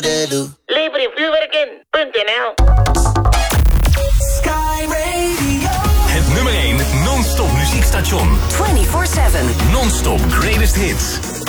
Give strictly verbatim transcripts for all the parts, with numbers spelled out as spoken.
Lever je vuurwerk in. .nl. Sky Radio. Het nummer één non-stop muziekstation. vierentwintig zeven. Non-stop greatest hits.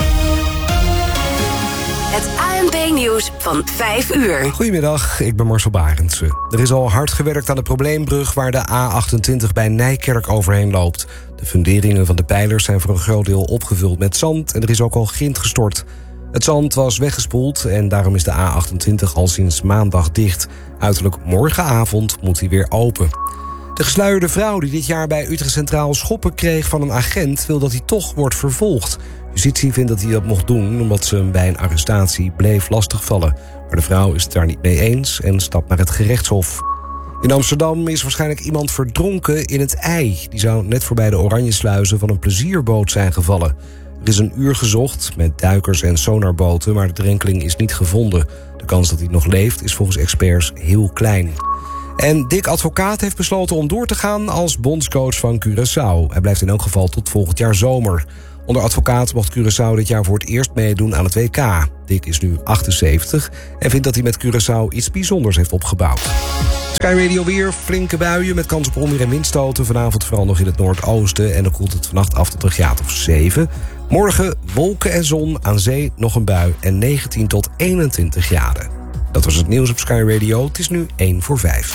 Het A N P-nieuws van vijf uur. Goedemiddag, ik ben Marcel Barendse. Er is al hard gewerkt aan de probleembrug waar de A achtentwintig bij Nijkerk overheen loopt. De funderingen van de pijlers zijn voor een groot deel opgevuld met zand en er is ook al grind gestort. Het zand was weggespoeld en daarom is de A achtentwintig al sinds maandag dicht. Uiterlijk morgenavond moet hij weer open. De gesluierde vrouw die dit jaar bij Utrecht Centraal schoppen kreeg van een agent wil dat hij toch wordt vervolgd. Justitie vindt dat hij dat mocht doen omdat ze hem bij een arrestatie bleef lastigvallen. Maar de vrouw is het daar niet mee eens en stapt naar het gerechtshof. In Amsterdam is waarschijnlijk iemand verdronken in het IJ. Die zou net voorbij de Oranjesluizen van een plezierboot zijn gevallen. Er is een uur gezocht met duikers en sonarboten, maar de drenkeling is niet gevonden. De kans dat hij nog leeft is volgens experts heel klein. En Dick Advocaat heeft besloten om door te gaan als bondscoach van Curaçao. Hij blijft in elk geval tot volgend jaar zomer. Onder Advocaat mocht Curaçao dit jaar voor het eerst meedoen aan het W K. Dick is nu achtenzeventig en vindt dat hij met Curaçao iets bijzonders heeft opgebouwd. Sky Radio weer, flinke buien met kans op onweer en windstoten. Vanavond vooral nog in het noordoosten en dan koelt het vannacht af tot een graad of zeven. Morgen wolken en zon, aan zee nog een bui en negentien tot eenentwintig graden. Dat was het nieuws op Sky Radio. Het is nu één voor vijf.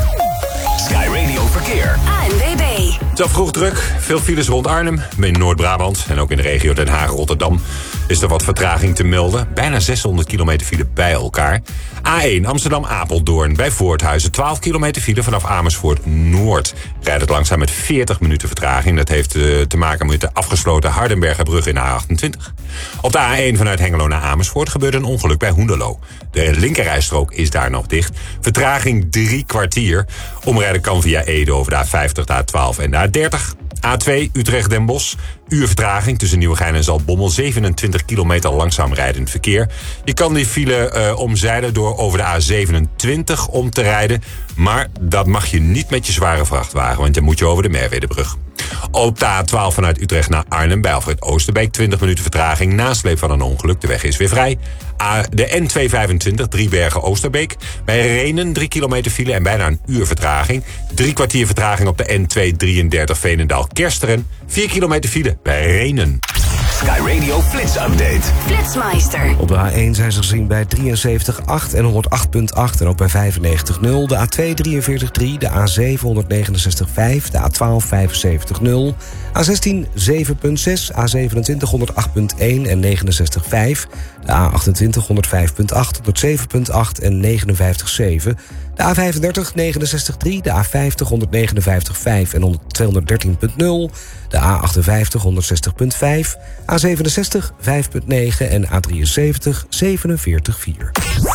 Sky Radio Verkeer. A N W B. Het is al vroeg druk. Veel files rond Arnhem, in Noord-Brabant en ook in de regio Den Haag-Rotterdam is er wat vertraging te melden. Bijna zeshonderd kilometer file bij elkaar. A één Amsterdam-Apeldoorn bij Voorthuizen. twaalf kilometer file vanaf Amersfoort-Noord. Rijdt het langzaam met veertig minuten vertraging. Dat heeft uh, te maken met de afgesloten Hardenbergerbrug in A achtentwintig. Op de A één vanuit Hengelo naar Amersfoort gebeurde een ongeluk bij Hoenderloo. De linkerrijstrook is daar nog dicht. Vertraging drie kwartier. Omrijden kan via Ede over de A vijftig, de A twaalf en de A dertig. A twee Utrecht-Den Bosch. Uur vertraging tussen Nieuwegein en Zaltbommel. zevenentwintig kilometer langzaam rijdend verkeer. Je kan die file uh, omzeilen door over de A zevenentwintig om te rijden. Maar dat mag je niet met je zware vrachtwagen, want dan moet je over de Merwedebrug. Op de A twaalf vanuit Utrecht naar Arnhem bij Alfred Oosterbeek. twintig minuten vertraging, nasleep van een ongeluk. De weg is weer vrij. De N tweehonderdvijfentwintig, Driebergen-Oosterbeek. Bij Renen drie kilometer file en bijna een uur vertraging. Drie kwartier vertraging op de N tweehonderddrieëndertig Veenendaal-Kersteren. Vier kilometer file bij Renen. Sky Radio Flits Update. Flitsmeister. Op de A één zijn ze gezien bij drieënzeventig komma acht en honderd acht komma acht en ook bij vijfennegentig komma nul. De A twee drieënveertig komma drie, de A zeven honderdnegenenzestig komma vijf, de A twaalf vijfenzeventig komma nul, A zestien zeven komma zes, A zevenentwintig honderd acht komma één en negenenzestig komma vijf, de A achtentwintig honderdvijf komma acht, honderdzeven komma acht en negenenvijftig komma zeven, de A vijfendertig negenenzestig komma drie, de A vijftig honderdnegenenvijftig komma vijf en tweehonderddertien komma nul, de A achtenvijftig honderdzestig komma vijf, A zevenenzestig vijf komma negen en A drieënzeventig zevenenveertig komma vier.